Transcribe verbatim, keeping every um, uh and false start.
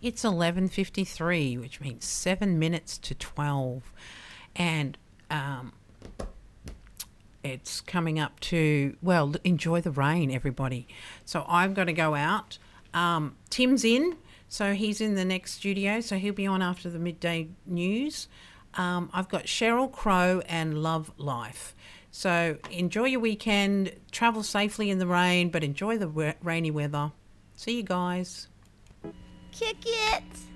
It's eleven fifty-three, which means seven minutes to twelve. And um, it's coming up to, well, enjoy the rain, everybody. So I've got to go out. Um, Tim's in, so he's in the next studio, so he'll be on after the midday news. Um, I've got Cheryl Crow and Love Life. So enjoy your weekend, travel safely in the rain, but enjoy the we- rainy weather. See you guys. Kick it!